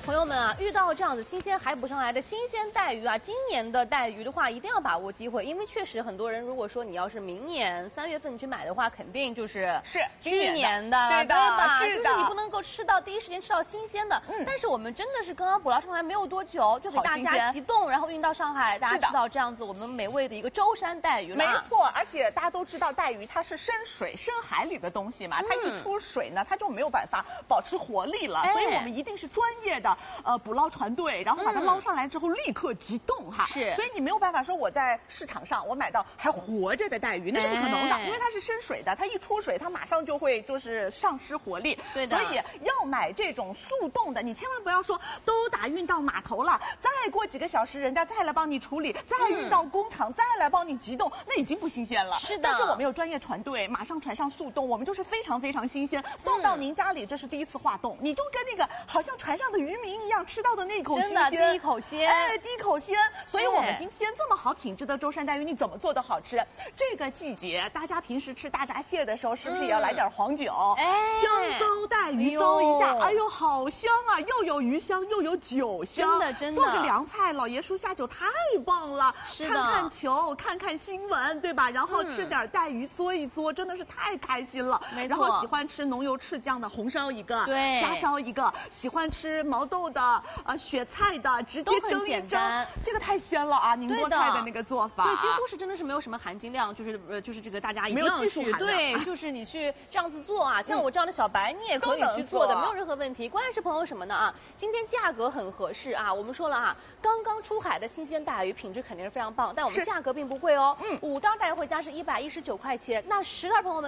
朋友们啊，遇到这样子新鲜还不上来的新鲜带鱼啊，今年的带鱼的话，一定要把握机会，因为确实很多人如果说你要是明年3月份去买的话，肯定是去年的，对吧？就是你不能够吃到第一时间吃到新鲜的。但是我们真的是刚刚捕捞上来没有多久，就给大家急冻，然后运到上海，大家吃到这样子我们美味的一个舟山带鱼了。 没错，而且大家都知道带鱼它是深水、深海里的东西嘛，它一出水呢，它就没有办法保持活力了，所以我们一定是专业的捕捞船队，然后把它捞上来之后立刻急冻哈。 是， 所以你没有办法说我在市场上我买到还活着的带鱼，那是不可能的，因为它是深水的，它一出水它马上就会就是丧失活力。 对的。 所以要买这种速冻的，你千万不要说都打运到码头了，再过几个小时人家再来帮你处理，再运到工厂，再来帮你急冻，那已经不新鲜了。 是的。 但是我们有专业船队，马上船上速冻，我们就是非常非常新鲜，送到您家里，这是第一次化冻，你就跟那个好像船上的渔民一样，吃到的那一口新鲜， 真的第一口鲜， 哎，第一口鲜。所以我们今天这么好品质的舟山带鱼，你怎么做的好吃？这个季节，大家平时吃大闸蟹的时候，是不是也要来点黄酒？香糟带鱼糟一下，哎呦，好香啊！又有鱼香，又有酒香， 真的， 做个凉菜，老爷叔下酒太棒了。 是的， 看看球，看看新闻，对吧？然后吃点带鱼嘬一嘬，真的是太开心了。 没错。 然后喜欢吃浓油赤酱的红烧一个， 对， 家烧一个；喜欢吃毛豆的、雪菜的，直接蒸一蒸，这个太鲜了啊！宁波菜的那个做法， 对，几乎是真的是没有什么含金量，就是这个大家一定要去，对，就是你去这样子做啊，像我这样的小白，你也可以去做的，没有任何问题。关键是朋友什么呢啊？今天价格很合适啊，我们说了啊，刚刚出海的新鲜带鱼，品质肯定是非常棒，但我们价格并不贵哦。5袋带回家是119块钱，那10袋朋友们。